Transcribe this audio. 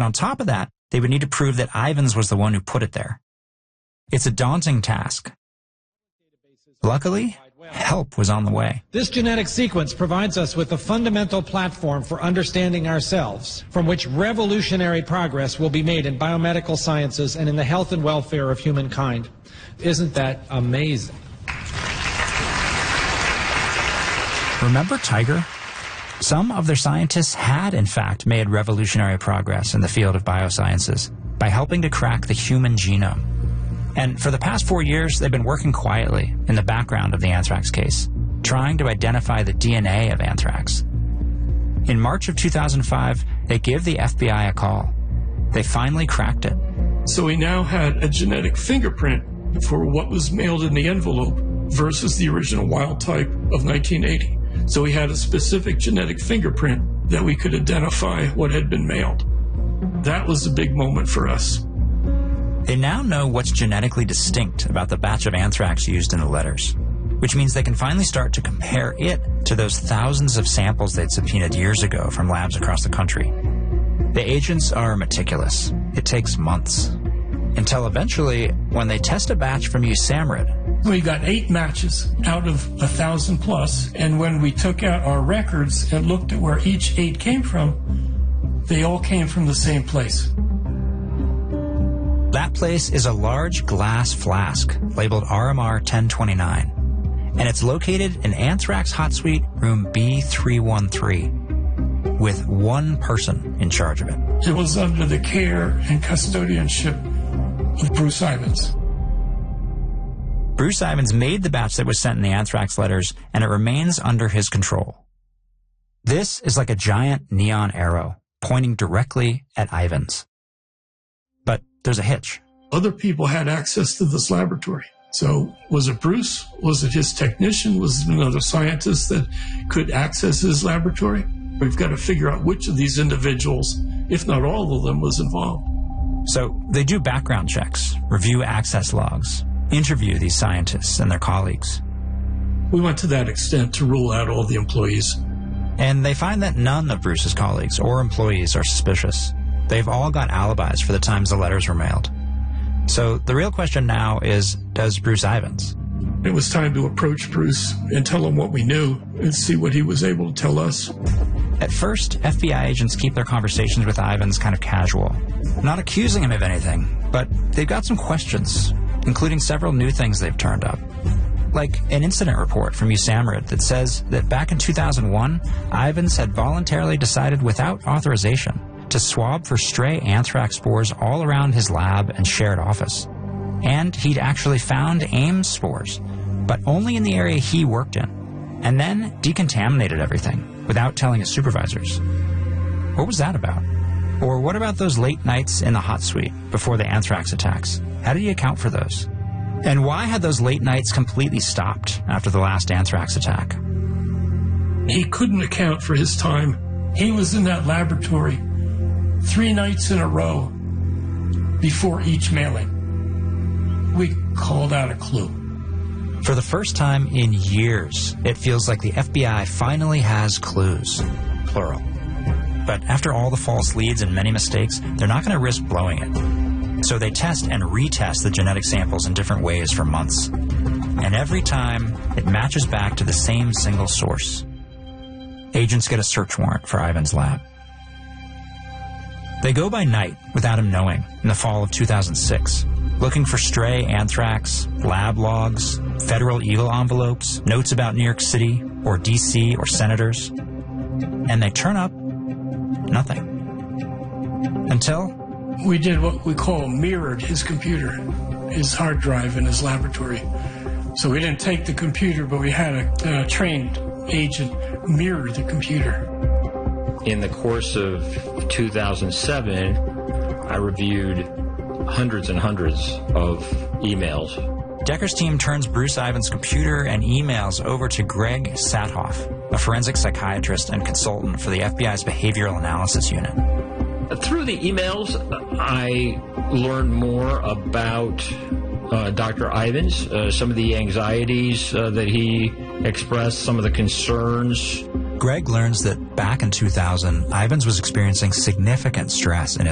And on top of that, they would need to prove that Ivins was the one who put it there. It's a daunting task. Luckily, help was on the way. This genetic sequence provides us with a fundamental platform for understanding ourselves, from which revolutionary progress will be made in biomedical sciences and in the health and welfare of humankind. Isn't that amazing? Remember Tiger? Some of their scientists had, in fact, made revolutionary progress in the field of biosciences by helping to crack the human genome. And for the past 4 years, they've been working quietly in the background of the anthrax case, trying to identify the DNA of anthrax. In March of 2005, they give the FBI a call. They finally cracked it. So we now had a genetic fingerprint for what was mailed in the envelope versus the original wild type of 1980. So we had a specific genetic fingerprint that we could identify what had been mailed. That was a big moment for us. They now know what's genetically distinct about the batch of anthrax used in the letters, which means they can finally start to compare it to those thousands of samples they'd subpoenaed years ago from labs across the country. The agents are meticulous. It takes months. Until eventually, when they test a batch from USAMRIID. We got 8 matches out of 1,000 plus, and when we took out our records and looked at where each 8 came from, they all came from the same place. That place is a large glass flask labeled RMR 1029, and it's located in Anthrax Hot Suite room B313, with one person in charge of it. It was under the care and custodianship of Bruce Ivins. Bruce Ivins made the batch that was sent in the anthrax letters, and it remains under his control. This is like a giant neon arrow pointing directly at Ivins. But there's a hitch. Other people had access to this laboratory. So was it Bruce? Was it his technician? Was it another scientist that could access his laboratory? We've got to figure out which of these individuals, if not all of them, was involved. So they do background checks, review access logs, interview these scientists and their colleagues. We went to that extent to rule out all the employees. And they find that none of Bruce's colleagues or employees are suspicious. They've all got alibis for the times the letters were mailed. So the real question now is, does Bruce Ivins? It was time to approach Bruce and tell him what we knew and see what he was able to tell us. At first, FBI agents keep their conversations with Ivins kind of casual, not accusing him of anything, but they've got some questions, including several new things they've turned up. Like an incident report from USAMRIID that says that back in 2001, Ivins had voluntarily decided without authorization to swab for stray anthrax spores all around his lab and shared office. And he'd actually found Ames spores, but only in the area he worked in, and then decontaminated everything without telling his supervisors. What was that about? Or what about those late nights in the hot suite before the anthrax attacks? How did he account for those? And why had those late nights completely stopped after the last anthrax attack? He couldn't account for his time. He was in that laboratory 3 nights in a row before each mailing. We called out a clue. For the first time in years, it feels like the FBI finally has clues, plural. But after all the false leads and many mistakes, they're not going to risk blowing it. So they test and retest the genetic samples in different ways for months. And every time, it matches back to the same single source. Agents get a search warrant for Ivins' lab. They go by night without him knowing in the fall of 2006, looking for stray anthrax, lab logs, Federal Eagle envelopes, notes about New York City or D.C. or senators. And they turn up nothing. Until we did what we call mirrored his computer, his hard drive in his laboratory. So we didn't take the computer, but we had a trained agent mirror the computer. In the course of 2007, I reviewed hundreds and hundreds of emails. Decker's team turns Bruce Ivins' computer and emails over to Greg Sathoff, a forensic psychiatrist and consultant for the FBI's Behavioral Analysis Unit. Through the emails, I learned more about Dr. Ivins, some of the anxieties that he expressed, some of the concerns. Greg learns that back in 2000, Ivins was experiencing significant stress in his